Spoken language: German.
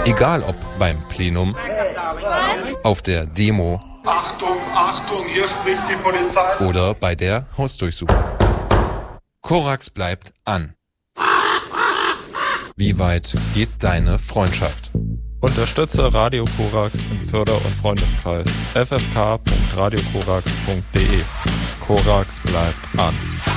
Egal ob beim Plenum, auf der Demo, Achtung, Achtung, hier spricht die Polizei. Oder bei der Hausdurchsuchung. Korax bleibt an. Wie weit geht deine Freundschaft? Unterstütze Radio Korax im Förder- und Freundeskreis ffk.radiokorax.de. Korax bleibt an.